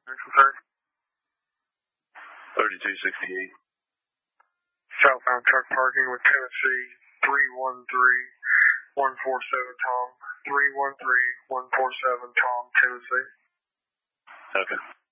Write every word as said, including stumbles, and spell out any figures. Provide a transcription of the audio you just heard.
Concern. thirty-two sixty-eight. Southbound truck parking with Tennessee three one three one four seven Tom. three one three one four seven Tom, Tennessee. Okay.